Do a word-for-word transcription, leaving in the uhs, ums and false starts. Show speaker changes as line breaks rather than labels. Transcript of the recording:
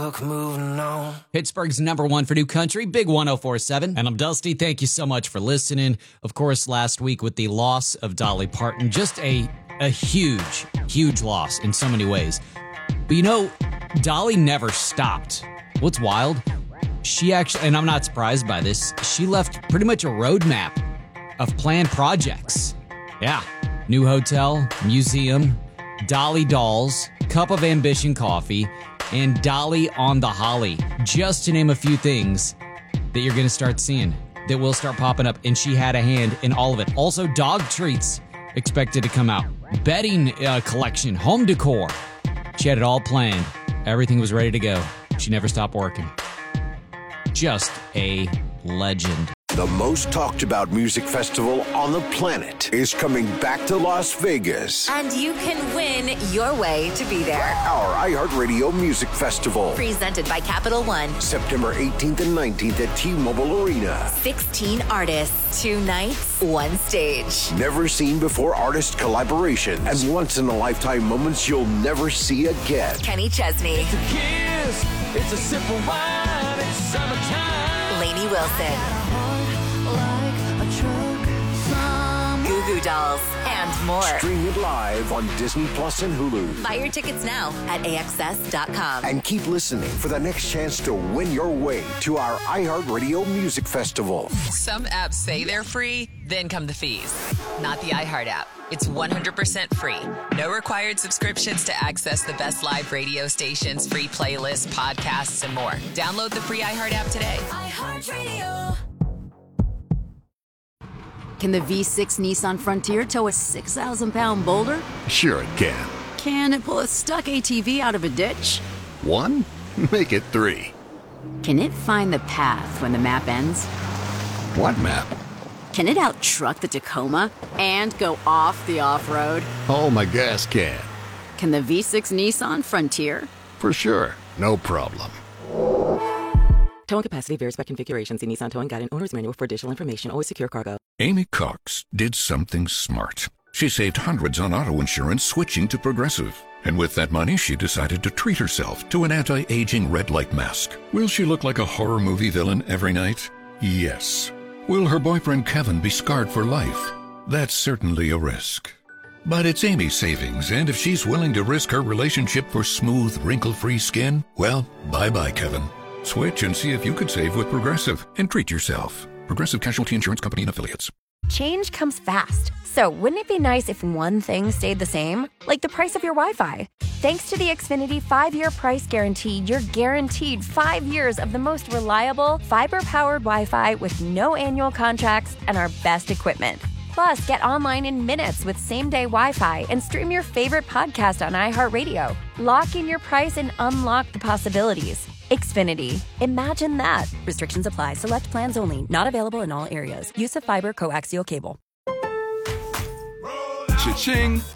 book, moving on.
Pittsburgh's number one for new country, Big one oh four point seven. And I'm Dusty. Thank you so much for listening. Of course, last week with the loss of Dolly Parton, just a, a huge, huge loss in so many ways. But you know, Dolly never stopped. What's wild? She actually, and I'm not surprised by this, she left pretty much a roadmap of planned projects. Yeah. New hotel, museum, Dolly dolls, Cup of Ambition coffee, and Dolly on the Holly. Just to name a few things that you're going to start seeing, that will start popping up. And she had a hand in all of it. Also, dog treats expected to come out. Bedding uh, collection, home decor. She had it all planned. Everything was ready to go. She never stopped working. Just a legend.
The most talked about music festival on the planet is coming back to Las Vegas.
And you can win your way to be there.
Our iHeartRadio Music Festival.
Presented by Capital One.
September eighteenth and nineteenth at T-Mobile Arena.
sixteen artists, two nights, one stage.
Never seen before artist collaboration and once-in-a-lifetime moments you'll never see again.
Kenny Chesney.
It's a kiss, it's a sip of wine, it's summertime.
Lainey Wilson. Goo Goo Dolls, and more.
Stream it live on Disney Plus and Hulu.
Buy your tickets now at A X S dot com.
And keep listening for the next chance to win your way to our iHeartRadio Music Festival.
Some apps say they're free, then come the fees. Not the iHeart app. It's one hundred percent free. No required subscriptions to access the best live radio stations, free playlists, podcasts, and more. Download the free iHeart app today.
iHeartRadio.
Can the V six Nissan Frontier tow a six thousand pound boulder?
Sure it can.
Can it pull a stuck A T V out of a ditch?
One? Make it three.
Can it find the path when the map ends?
What map?
Can it out-truck the Tacoma and go off the off-road?
Oh, my gas can.
Can the V six Nissan Frontier?
For sure. No problem.
Towing capacity varies by configuration. See Nissan Towing Guide and Owner's Manual for additional information. Always secure cargo.
Amy Cox did something smart. She saved hundreds on auto insurance switching to Progressive. And with that money, she decided to treat herself to an anti-aging red light mask. Will she look like a horror movie villain every night? Yes. Will her boyfriend Kevin be scarred for life? That's certainly a risk. But it's Amy's savings, and if she's willing to risk her relationship for smooth, wrinkle-free skin, well, bye-bye, Kevin. Switch and see if you could save with Progressive and treat yourself. Progressive Casualty Insurance Company and Affiliates.
Change comes fast. So wouldn't it be nice if one thing stayed the same? Like the price of your Wi-Fi. Thanks to the Xfinity five-year price guarantee, you're guaranteed five years of the most reliable, fiber-powered Wi-Fi with no annual contracts and our best equipment. Plus, get online in minutes with same-day Wi-Fi and stream your favorite podcast on iHeartRadio. Lock in your price and unlock the possibilities. Xfinity. Imagine that.
Restrictions apply. Select plans only. Not available in all areas. Use of fiber coaxial cable.
Cha-ching.